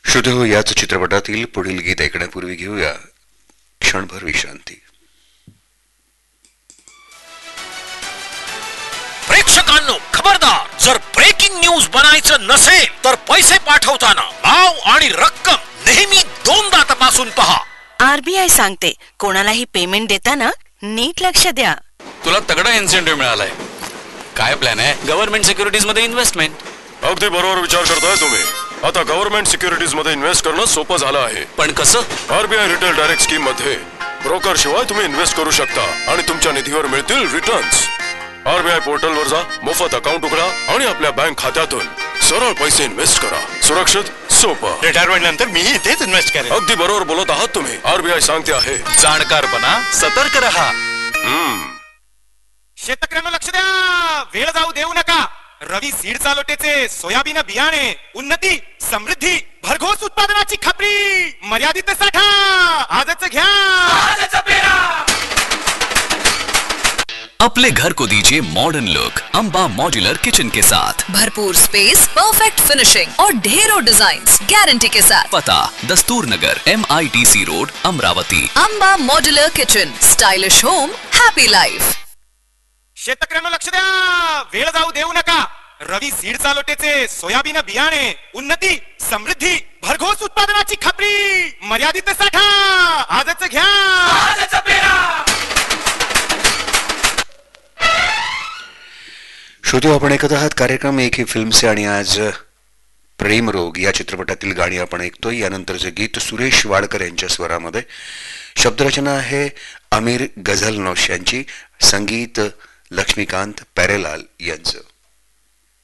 श्रोते हो, याच चित्रपटातील पुढील गीत ऐकण्यापूर्वी घेऊया क्षणभर विश्रांती. प्रेक्षकांनो खबरदार, जर ब्रेकिंग न्यूज बनायचं नसेल तर पैसे पाठवताना नाव आणि रक्कम नेहमी दोनदा तपासून पहा. आरबीआय सांगते, कोणालाही पेमेंट देताना नीट लक्ष द्या. तुला तगडा इन्सेंटिव्ह मिळालाय. काय प्लॅन आहे? गव्हर्नमेंट सिक्युरिटीज मध्ये इन्व्हेस्टमेंट. अगदी बरोबर विचार करताय तुम्ही. आता गव्हर्नमेंट सिक्युरिटीज मध्ये इन्व्हेस्ट करणं सोपं झालं आहे. पण कसं? आरबीआय रिटेल डायरेक्ट स्कीम मध्ये ब्रोकर शिवाय तुम्ही इन्व्हेस्ट करू शकता आणि तुमच्या निधीवर मिळतील रिटर्न्स. आरबीआय पोर्टल वर जा, मोफत अकाउंट उघडा आणि आपल्या बँक खात्यातून सरळ पैसे इन्व्हेस्ट करा. सुरक्षित, सोपं. रिटायरमेंट नंतर मीही इथेच इन्व्हेस्ट करेन. अगदी बरोबर बोलत आहात तुम्ही. आरबीआय सांगते आहे, जाणकार बना, सतर्क रहा. शेतकऱ्यांना लक्ष द्या, वेळ जाऊ देऊ नका. रवी सीडचा लोटेचे सोयाबीन बियाणे, उन्नती, समृद्धी, भरघोस उत्पादनाची खात्री, मर्यादित साठा, आजच घ्या. अपने घर को दीजिए modern look Amba modular kitchen के साथ. भरपूर स्पेस, परफेक्ट फिनिशिंग और ढेरों डिजाइन्स गारंटी के साथ. पता दस्तूर नगर, MITC road, Amravati. Amba modular kitchen, stylish home, happy life. शेतकऱ्यांना लक्ष द्या, वेळ जाऊ देऊ नका. रवी सीडचा लोटेचे सोयाबीन बियाणे, उन्नती, समृद्धी, भरघोस उत्पादनाची खात्री, मर्यादित साठा, आजच घ्या. श्रोते, आपण ऐकत आहात कार्यक्रम एक ही फिल्म से आणि आज प्रेम रोग या चित्रपटातील गाणी आपण ऐकतोय. यानंतरचे गीत सुरेश वाडकर यांच्या स्वरामध्ये. शब्दरचना आहे आमिर गझलनौश यांची, संगीत लक्ष्मीकांत प्यारेलाल यांचं.